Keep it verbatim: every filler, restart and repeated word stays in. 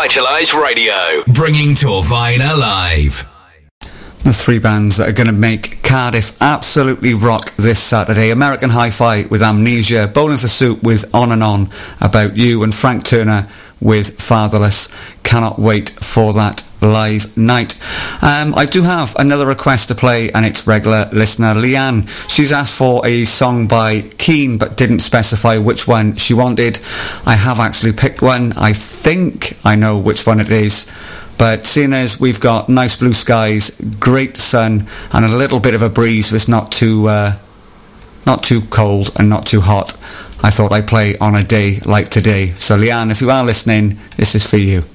Revitalise Radio, bringing Torvine alive. The three bands that are going to make Cardiff absolutely rock this Saturday: American Hi-Fi with Amnesia, Bowling for Soup with On and On About You, and Frank Turner with Fatherless. Cannot wait for that live night. Um, I do have another request to play, and it's regular listener Leanne. She's asked for a song by Keane but didn't specify which one she wanted. I have actually picked one. I think I know which one it is. But seeing as we've got nice blue skies, great sun, and a little bit of a breeze, so it's not too, uh, not too cold and not too hot, I thought I'd play On a Day Like Today. So Leanne, if you are listening, this is for you.